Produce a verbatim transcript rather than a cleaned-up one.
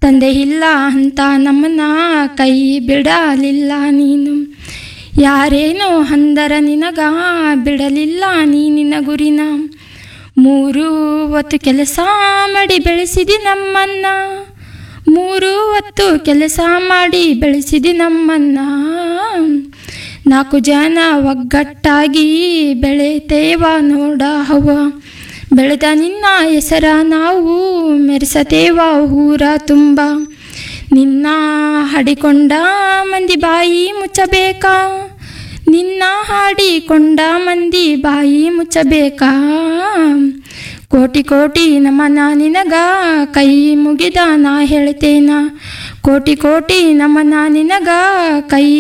ತಂದೆ ಇಲ್ಲ ಅಂತ ನಮ್ಮನ್ನ ಕೈ ಬಿಡಲಿಲ್ಲ ನೀನು. ಯಾರೇನೋ ಅಂದರ ನಿನಗ ಬಿಡಲಿಲ್ಲ ನೀ ನಿನ್ನ ಗುರಿನ. ಮೂರು ಹೊತ್ತು ಕೆಲಸ ಮಾಡಿ ಬೆಳೆಸಿದಿ ನಮ್ಮನ್ನ, ಮೂರು ಹೊತ್ತು ಕೆಲಸ ಮಾಡಿ ಬೆಳೆಸಿದಿ ನಮ್ಮನ್ನ. ನಾಲ್ಕು ಜನ ಒಗ್ಗಟ್ಟಾಗಿ ಬೆಳೆತೇವ ನೋಡ ಹವ, ಬೆಳೆದ ನಿನ್ನ ಹೆಸರ ನಾವು ಮೆರೆಸತೇವ ಊರ ತುಂಬ. ನಿನ್ನ ಹಾಡಿಕೊಂಡ ಮಂದಿ ಬಾಯಿ ಮುಚ್ಚಬೇಕಾ, ನಿನ್ನ ಹಾಡಿಕೊಂಡ ಮಂದಿ ಬಾಯಿ ಮುಚ್ಚಬೇಕಾ. ಕೋಟಿ ಕೋಟಿ ನಮನ ನಿನಗ ಕೈ ಮುಗಿದ ನಾ ಹೇಳ್ತೇನ, ಕೋಟಿ ಕೋಟಿ ನಮನ ನಿನಗ ಕೈ